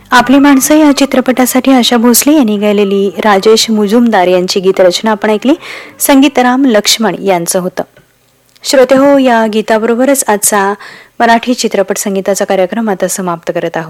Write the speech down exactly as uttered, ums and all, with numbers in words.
आपली माणसं या चित्रपटासाठी आशा भोसले यांनी गायलेली राजेश मुजुमदार यांची गीतरचना आपण ऐकली. संगीत राम लक्ष्मण यांचं होतं. श्रोते हो, या गीताबरोबरच आजचा मराठी चित्रपट संगीताचा कार्यक्रम आता समाप्त करत आहोत.